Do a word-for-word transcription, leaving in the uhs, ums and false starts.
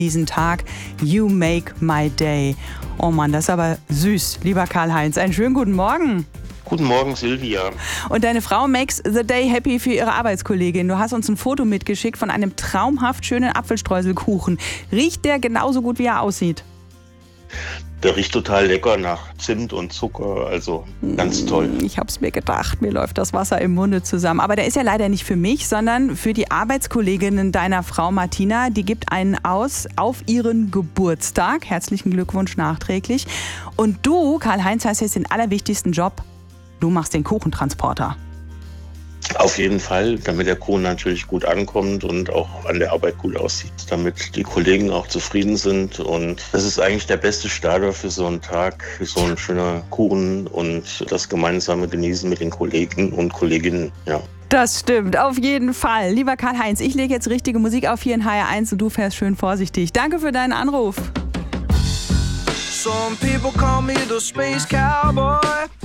diesen Tag. You make my day. Oh Mann, das ist aber süß, lieber Karl-Heinz. Einen schönen guten Morgen. Guten Morgen, Silvia. Und deine Frau makes the day happy für ihre Arbeitskollegin. Du hast uns ein Foto mitgeschickt von einem traumhaft schönen Apfelstreuselkuchen. Riecht der genauso gut, wie er aussieht? Der riecht total lecker nach Zimt und Zucker, also ganz toll. Ich hab's mir gedacht, mir läuft das Wasser im Munde zusammen. Aber der ist ja leider nicht für mich, sondern für die Arbeitskolleginnen deiner Frau Martina. Die gibt einen aus auf ihren Geburtstag. Herzlichen Glückwunsch nachträglich. Und du, Karl-Heinz, hast jetzt den allerwichtigsten Job. Du machst den Kuchentransporter. Auf jeden Fall, damit der Kuchen natürlich gut ankommt und auch an der Arbeit gut aussieht, damit die Kollegen auch zufrieden sind. Und das ist eigentlich der beste Starter für so einen Tag, für so ein schöner Kuchen und das gemeinsame Genießen mit den Kollegen und Kolleginnen. Ja. Das stimmt, auf jeden Fall. Lieber Karl-Heinz, ich lege jetzt richtige Musik auf hier in H R eins und du fährst schön vorsichtig. Danke für deinen Anruf. Some people call me the space cowboy.